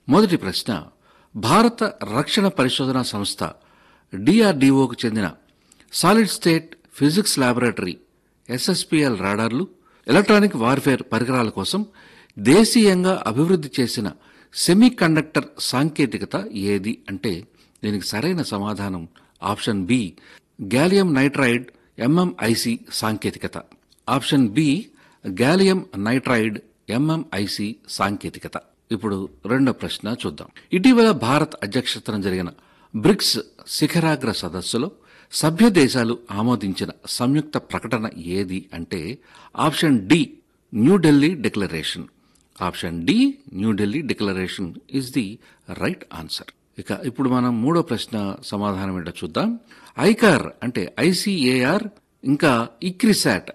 మొదటి ప్రశ్న, భారత రక్షణ పరిశోధనా సంస్థ డిఆర్డీఓకు చెందిన solid state physics laboratory SSPL రాడార్లు, electronic warfare పరికరాల కోసం దేశీయంగా అభివృద్ధి చేసిన సెమీ కండక్టర్ సాంకేతికత ఏది అంటే దీనికి సరైన సమాధానం ఆప్షన్ బి గ్యాలియం నైట్రైడ్ ఎంఎంఐసి సాంకేతికత. ఆప్షన్ బి గ్యాలియం నైట్రైడ్ ఎంఎంఐసి సాంకేతికత. ఇప్పుడు రెండో ప్రశ్న చూద్దాం. ఇటీవల భారత్ అధ్యక్షతన జరిగిన బ్రిక్స్ శిఖరాగ్ర సదస్సులో సభ్య దేశాలు ఆమోదించిన సంయుక్త ప్రకటన ఏది అంటే option D New Delhi declaration. Option D New Delhi declaration is the right answer. ఇక ఇప్పుడు మనం మూడో ప్రశ్న సమాధానం ఏంటో చూద్దాం. ఐకార్ అంటే ఐసిఏఆర్ ఇంకా ఇక్రిసాట్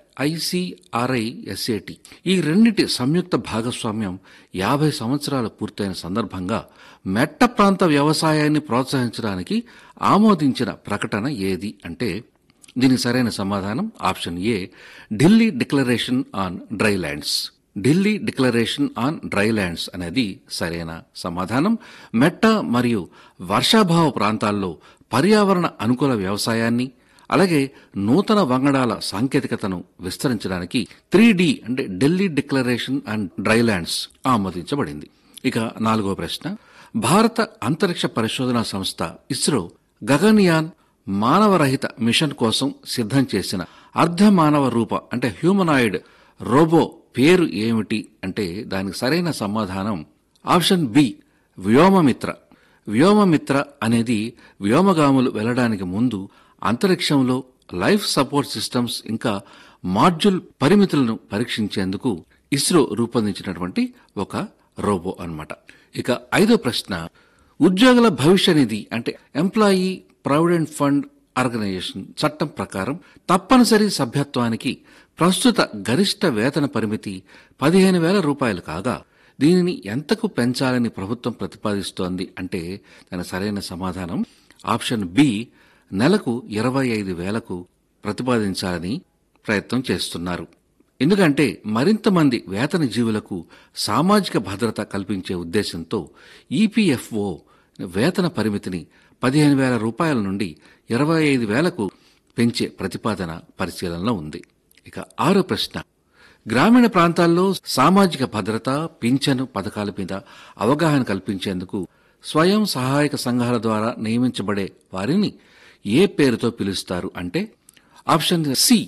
ఐసిఆర్ఐఎస్ఏటి ఈ రెండింటి సంయుక్త భాగస్వామ్యం 50 సంవత్సరాలు పూర్తయిన సందర్భంగా మెట్ట ప్రాంత వ్యవసాయాన్ని ప్రోత్సహించడానికి ఆమోదించిన ప్రకటన ఏది అంటే దీనికి సరైన సమాధానం option A Delhi declaration on dry lands. Delhi declaration on dry lands అనేది సరైన సమాధానం. మెట్ట మరియు వర్షాభావ ప్రాంతాల్లో పర్యావరణ అనుకూల వ్యవసాయాన్ని అలాగే నూతన వంగడాల సాంకేతికతను విస్తరించడానికి 3D అంటే Delhi declaration and dry lands ఆమోదించబడింది. ఇక నాలుగో ప్రశ్న, భారత అంతరిక్ష పరిశోధనా సంస్థ ఇస్రో గగన్యాన్ మానవరహిత మిషన్ కోసం సిద్ధం చేసిన అర్ధ మానవ రూప అంటే హ్యూమనాయిడ్ రోబో పేరు ఏమిటి అంటే దానికి సరైన సమాధానం ఆప్షన్ బి వ్యోమమిత్ర. వ్యోమమిత్ర అనేది వ్యోమగాములు వెళ్లడానికి ముందు అంతరిక్షంలో లైఫ్ సపోర్ట్ సిస్టమ్స్ ఇంకా మాడ్యూల్ పరిమితులను పరీక్షించేందుకు ఇస్రో రూపొందించినటువంటి ఒక రోబో అన్నమాట. ఇక ఐదో ప్రశ్న, ఉద్యోగుల భవిష్య నిధి అంటే ఎంప్లాయీ ప్రావిడెంట్ ఫండ్ ఆర్గనైజేషన్ చట్టం ప్రకారం తప్పనిసరి సభ్యత్వానికి ప్రస్తుత గరిష్ట వేతన పరిమితి 15,000 రూపాయలు కాగా దీనిని ఎంతకు పెంచాలని ప్రభుత్వం ప్రతిపాదిస్తోంది అంటే దాని సరైన సమాధానం ఆప్షన్ బి నెలకు 25,000కు ప్రతిపాదించాలని ప్రయత్నం చేస్తున్నారు. ఎందుకంటే మరింత మంది వేతన జీవులకు సామాజిక భద్రత కల్పించే ఉద్దేశంతో ఈపీఎఫ్ఓ వేతన పరిమితిని 15,000 రూపాయల నుండి 25,000కు పెంచే ప్రతిపాదన పరిశీలనలో ఉంది. ఇక ఆరో ప్రశ్న, గ్రామీణ ప్రాంతాల్లో సామాజిక భద్రత పింఛను పథకాల మీద అవగాహన కల్పించేందుకు స్వయం సహాయక సంఘాల ద్వారా నియమించబడే వారిని ఏ పేరుతో పిలుస్తారు అంటే option C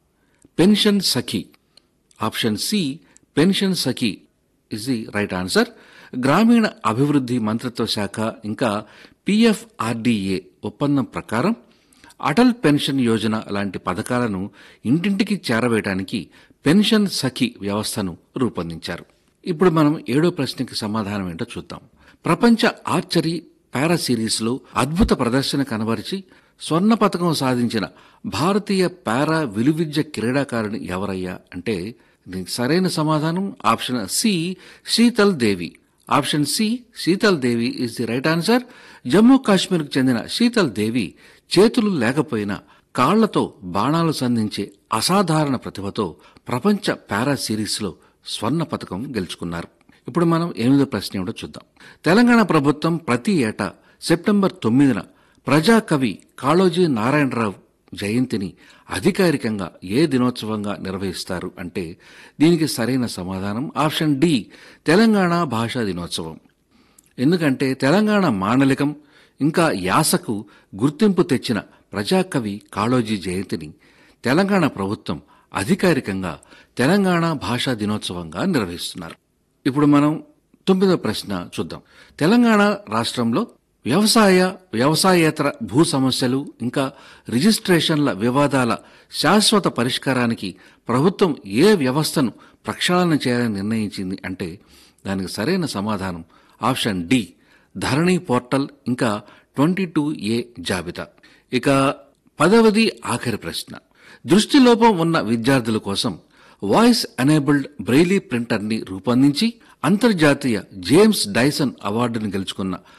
pension Sakhi. Option C pension Sakhi is the right answer. గ్రామీణ అభివృద్ధి మంత్రిత్వ శాఖ ఇంకా పిఎఫ్ఆర్డీఏ ఒప్పందం ప్రకారం అటల్ పెన్షన్ యోజన లాంటి పథకాలను ఇంటింటికి చేరవేయడానికి పెన్షన్ సఖీ వ్యవస్థను రూపొందించారు. ఇప్పుడు మనం ఏడో ప్రశ్నకి సమాధానం ఏంటో చూద్దాం. ప్రపంచ ఆర్చరీ పారా సిరీస్లో అద్భుత ప్రదర్శన కనబరిచి స్వర్ణ పతకం సాధించిన భారతీయ పారా విలువిద్య క్రీడాకారిణి ఎవరయ్యా అంటే దీనికి సరైన సమాధానం option C Sheetal Devi. Option C Sheetal Devi is the right answer. Jammu కాశ్మీర్కు చెందిన శీతల్ దేవి చేతులు లేకపోయినా కాళ్లతో బాణాలు సంధించే అసాధారణ ప్రతిభతో ప్రపంచ పారా సిరీస్లో స్వర్ణ పతకం గెలుచుకున్నారు. ఇప్పుడు మనం 8వ ప్రశ్న ఏమిటో చూద్దాం. తెలంగాణ ప్రభుత్వం ప్రతి ఏటా సెప్టెంబర్ 9న ప్రజాకవి కాళోజీ నారాయణరావు జయంతిని అధికారికంగా ఏ దినోత్సవంగా నిర్వహిస్తారు అంటే దీనికి సరైన సమాధానం ఆప్షన్ డి తెలంగాణ భాషా దినోత్సవం. ఎందుకంటే తెలంగాణ మాండలికం ఇంకా యాసకు గుర్తింపు తెచ్చిన ప్రజాకవి కాళోజీ జయంతిని తెలంగాణ ప్రభుత్వం అధికారికంగా తెలంగాణ భాషా దినోత్సవంగా నిర్వహిస్తున్నారు. ఇప్పుడు మనం 9వ ప్రశ్న చూద్దాం. తెలంగాణ రాష్ట్రంలో వ్యవసాయేతర భూ సమస్యలు ఇంకా రిజిస్ట్రేషన్ల వివాదాల శాశ్వత పరిష్కారానికి ప్రభుత్వం ఏ వ్యవస్థను ప్రక్షాళన చేయాలని నిర్ణయించింది అంటే దానికి సరైన సమాధానం ఆప్షన్ డి ధరణి పోర్టల్ ఇంకా 22A జాబితా. ఇక 10వది ఆఖరి ప్రశ్న, దృష్టిలోపం ఉన్న విద్యార్థుల కోసం వాయిస్ ఎనేబుల్డ్ బ్రెయిలీ ప్రింటర్ని రూపొందించి అంతర్జాతీయ జేమ్స్ డైసన్ అవార్డును గెలుచుకున్న